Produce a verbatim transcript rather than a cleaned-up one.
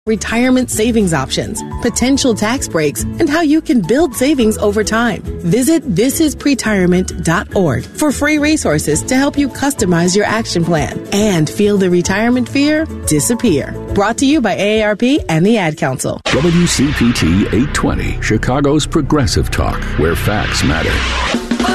retirement savings options, potential tax breaks, and how you can build savings over time. Visit this is pretirement dot org for free resources to help you customize your action plan and feel the retirement fear disappear. Brought to you by A A R P and the Ad Council. W C P T eight twenty, Chicago's Progressive Talk, where facts matter.